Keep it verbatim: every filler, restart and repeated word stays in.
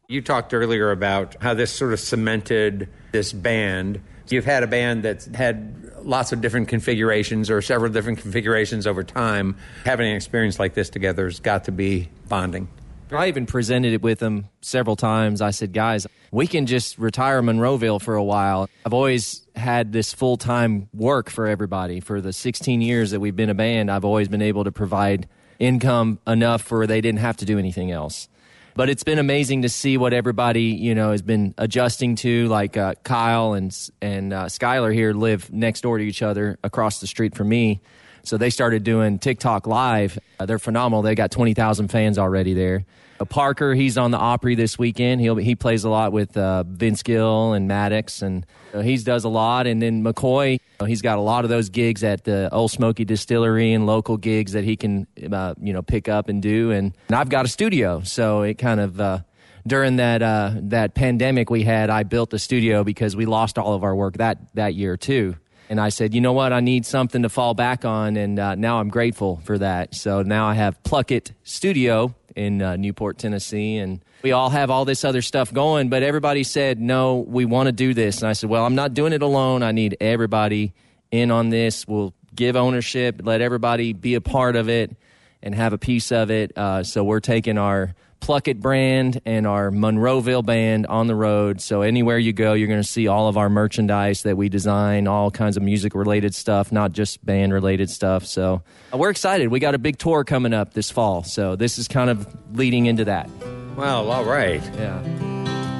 You talked earlier about how this sort of cemented this band. You've had a band that's had lots of different configurations or several different configurations over time. Having an experience like this together has got to be bonding. I even presented it with them several times. I said, guys, we can just retire Monroeville for a while. I've always had this full-time work for everybody. For the sixteen years that we've been a band, I've always been able to provide income enough where they didn't have to do anything else. But it's been amazing to see what everybody, you know, has been adjusting to. Like uh, Kyle and and uh, Skylar here live next door to each other across the street from me. So they started doing TikTok Live. Uh, they're phenomenal. They got twenty thousand fans already there. Uh, Parker, he's on the Opry this weekend. He'll he plays a lot with uh, Vince Gill and Maddox, and uh, he does a lot. And then McCoy, uh, he's got a lot of those gigs at the Old Smoky Distillery and local gigs that he can, uh, you know, pick up and do. And, and I've got a studio, so it kind of uh, during that uh, that pandemic we had, I built a studio because we lost all of our work that that year too. And I said, you know what, I need something to fall back on, and uh, now I'm grateful for that. So now I have Pluck It Studio in uh, Newport, Tennessee, and we all have all this other stuff going, but everybody said, no, we want to do this. And I said, well, I'm not doing it alone. I need everybody in on this. We'll give ownership, let everybody be a part of it and have a piece of it. Uh, so we're taking our Pluck It brand and our Monroeville band on the road. So anywhere you go, you're going to see all of our merchandise that we design, all kinds of music-related stuff, not just band-related stuff. So uh, we're excited. We got a big tour coming up this fall. So this is kind of leading into that. Well, all right. Yeah.